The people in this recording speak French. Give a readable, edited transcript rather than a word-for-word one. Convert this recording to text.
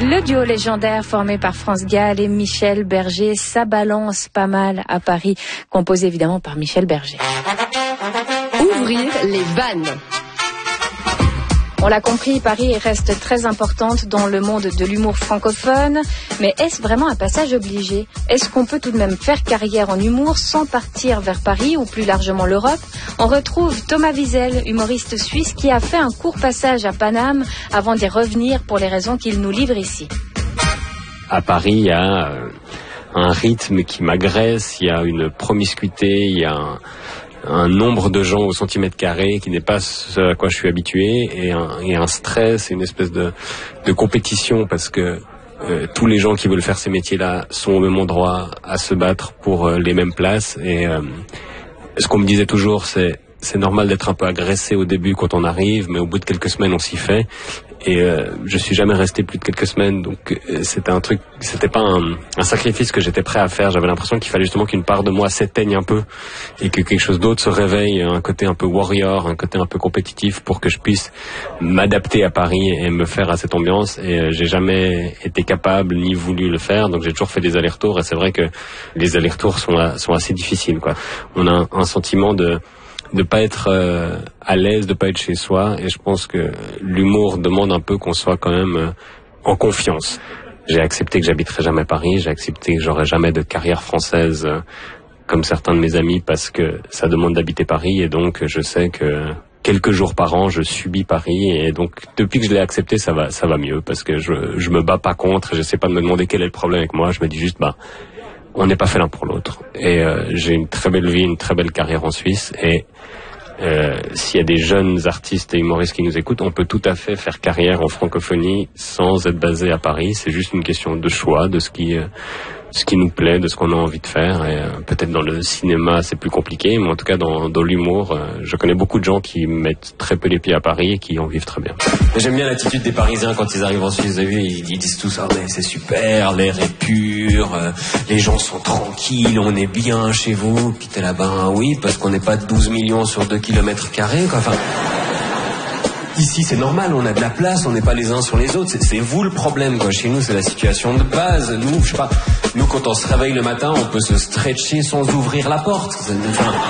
Le duo légendaire formé par France Gall et Michel Berger, ça balance pas mal à Paris, composé évidemment par Michel Berger. Ouvrir les vannes. On l'a compris, Paris reste très importante dans le monde de l'humour francophone. Mais est-ce vraiment un passage obligé? Est-ce qu'on peut tout de même faire carrière en humour sans partir vers Paris ou plus largement l'Europe? On retrouve Thomas Wiesel, humoriste suisse, qui a fait un court passage à Paname avant d'y revenir pour les raisons qu'il nous livre ici. À Paris, il y a un rythme qui m'agresse, il y a une promiscuité, il y a un nombre de gens au centimètre carré qui n'est pas ce à quoi je suis habitué, et un stress et une espèce de compétition, parce que tous les gens qui veulent faire ces métiers-là sont au même endroit à se battre pour les mêmes places. Et ce qu'on me disait toujours, c'est normal d'être un peu agressé au début quand on arrive, mais au bout de quelques semaines on s'y fait. Et je suis jamais resté plus de quelques semaines, donc c'était pas un sacrifice que j'étais prêt à faire. J'avais l'impression qu'il fallait justement qu'une part de moi s'éteigne un peu et que quelque chose d'autre se réveille, un côté un peu warrior, un côté un peu compétitif, pour que je puisse m'adapter à Paris et me faire à cette ambiance. Et j'ai jamais été capable ni voulu le faire, donc j'ai toujours fait des allers-retours. Et c'est vrai que les allers-retours sont assez difficiles, quoi. On a un sentiment de pas être à l'aise, de pas être chez soi, et je pense que l'humour demande un peu qu'on soit quand même en confiance. J'ai accepté que j'habiterais jamais Paris, j'ai accepté que j'aurais jamais de carrière française comme certains de mes amis, parce que ça demande d'habiter Paris, et donc je sais que quelques jours par an je subis Paris, et donc depuis que je l'ai accepté, ça va mieux, parce que je me bats pas contre, et j'essaie pas de me demander quel est le problème avec moi. Je me dis juste on n'est pas fait l'un pour l'autre. Et j'ai une très belle vie, une très belle carrière en Suisse. Et s'il y a des jeunes artistes et humoristes qui nous écoutent, on peut tout à fait faire carrière en francophonie sans être basé à Paris. C'est juste une question de choix, de ce qui nous plaît, de ce qu'on a envie de faire. Et peut-être dans le cinéma c'est plus compliqué, mais en tout cas dans l'humour, je connais beaucoup de gens qui mettent très peu les pieds à Paris et qui en vivent très bien. J'aime bien l'attitude des Parisiens quand ils arrivent en Suisse. Vous avez vu, ils disent tous mais c'est super, l'air est pur, les gens sont tranquilles, on est bien chez vous. Puis t'es là, oui, parce qu'on n'est pas 12 millions sur 2 km², quoi. Enfin, ici c'est normal, on a de la place, on n'est pas les uns sur les autres. C'est vous le problème, quoi. Chez nous c'est la situation de base. Nous, je sais pas, nous quand on se réveille le matin, on peut se stretcher sans ouvrir la porte. Enfin,